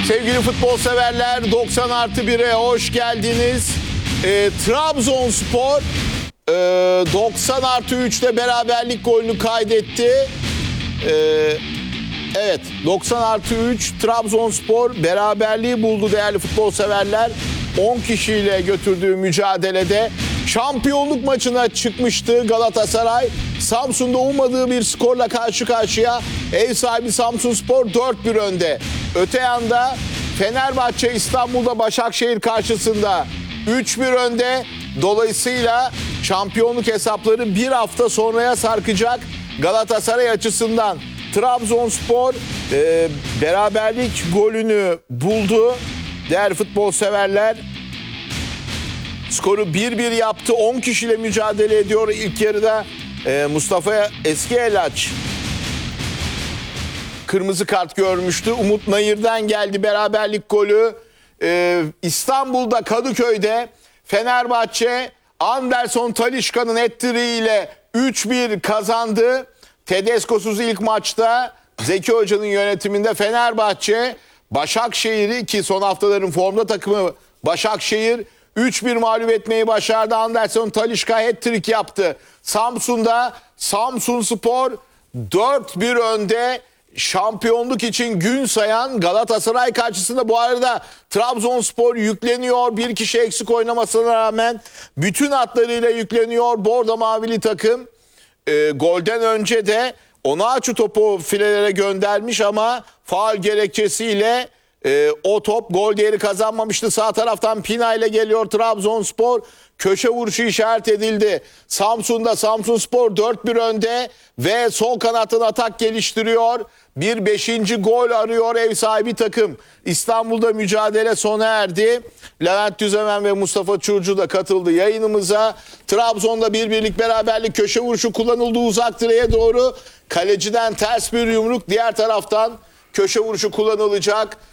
Sevgili futbol severler, 90+1'e hoş geldiniz. Trabzonspor 90+3'te beraberlik golünü kaydetti. Evet, 90+3 Trabzonspor beraberliği buldu değerli futbol severler. 10 kişiyle götürdüğü mücadelede şampiyonluk maçına çıkmıştı Galatasaray. Samsun'da ummadığı bir skorla karşı karşıya, ev sahibi Samsunspor 4-1 önde. Öte yanda Fenerbahçe İstanbul'da Başakşehir karşısında 3-1 önde. Dolayısıyla şampiyonluk hesapları bir hafta sonraya sarkacak Galatasaray açısından. Trabzonspor beraberlik golünü buldu. Değerli futbol severler, skoru 1-1 yaptı. 10 kişiyle mücadele ediyor. İlk yarıda Mustafa Eskiyelaç kırmızı kart görmüştü. Umut Nayır'dan geldi beraberlik golü. İstanbul'da, Kadıköy'de Fenerbahçe Anderson Talisca'nın hat-trick'iyle 3-1 kazandı. Tedesco'suz ilk maçta Zeki Hoca'nın yönetiminde Fenerbahçe Başakşehir'i, ki son haftaların formda takımı Başakşehir, 3-1 mağlup etmeyi başardı. Anderson Talisca hat-trick yaptı. Samsun'da Samsunspor 4-1 önde. Şampiyonluk için gün sayan Galatasaray karşısında. Bu arada Trabzonspor yükleniyor. Bir kişi eksik oynamasına rağmen bütün hatlarıyla yükleniyor. Bordo mavili takım golden önce de Onaçu topu filelere göndermiş ama faul gerekçesiyle o top gol değeri kazanmamıştı. Sağ taraftan Pina ile geliyor Trabzonspor. Köşe vuruşu işaret edildi. Samsun'da Samsunspor 4-1 önde ve sol kanatın atak geliştiriyor. Bir 5. gol arıyor ev sahibi takım. İstanbul'da mücadele sona erdi. Levent Düzemen ve Mustafa Çurcu da katıldı yayınımıza. Trabzon'da birlik beraberlik, köşe vuruşu kullanıldı uzak direğe doğru. Kaleciden ters bir yumruk, diğer taraftan köşe vuruşu kullanılacak.